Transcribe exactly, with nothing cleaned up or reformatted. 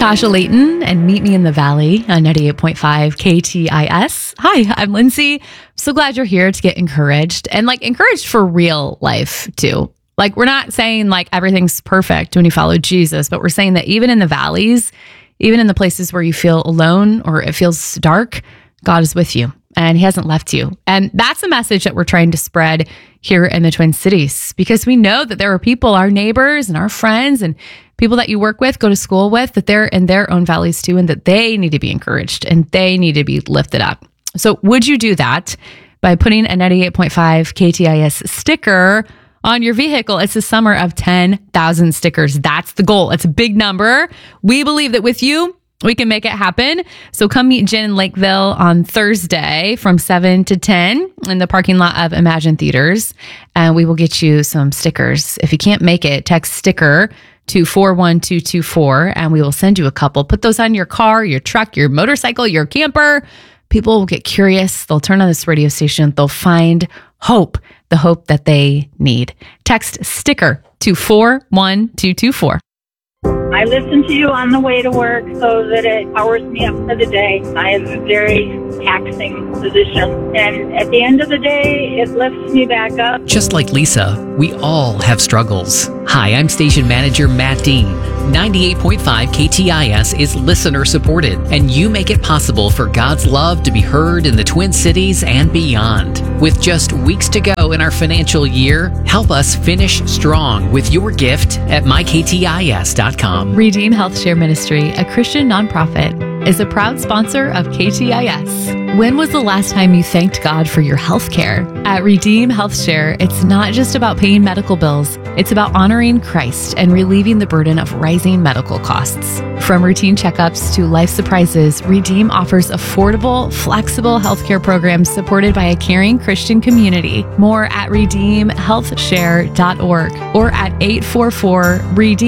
Tasha Layton, and Meet Me in the Valley on ninety-eight point five K T I S. Hi, I'm Lindsay. So glad you're here to get encouraged, and like encouraged for real life too. Like, we're not saying like everything's perfect when you follow Jesus, but we're saying that even in the valleys, even in the places where you feel alone or it feels dark, God is with you and he hasn't left you. And that's a message that we're trying to spread here in the Twin Cities, because we know that there are people, our neighbors and our friends and people that you work with, go to school with, that they're in their own valleys too, and that they need to be encouraged and they need to be lifted up. So would you do that by putting a ninety-eight point five K T I S sticker on your vehicle? It's a summer of ten thousand stickers. That's the goal. It's a big number. We believe that with you, we can make it happen. So come meet Jen in Lakeville on Thursday from seven to ten in the parking lot of Imagine Theaters. And we will get you some stickers. If you can't make it, text sticker to four one two two four and we will send you a couple. Put those on your car, your truck, your motorcycle, your camper. People will get curious. They'll turn on this radio station. They'll find hope, the hope that they need. Text sticker to four one two two four. I listen to you on the way to work so that it powers me up for the day. I have a very taxing position, and at the end of the day, it lifts me back up. Just like Lisa, we all have struggles. Hi, I'm station manager Matt Dean. ninety-eight point five K T I S is listener supported, and you make it possible for God's love to be heard in the Twin Cities and beyond. With just weeks to go in our financial year, help us finish strong with your gift at my k t i s dot com. Redeem Health Share Ministry, a Christian nonprofit, is a proud sponsor of K T I S. When was the last time you thanked God for your health care? At Redeem Health Share, it's not just about paying medical bills. It's about honoring Christ and relieving the burden of rising medical costs. From routine checkups to life surprises, Redeem offers affordable, flexible healthcare programs supported by a caring Christian community. More at redeem health share dot org or at eight four four redeem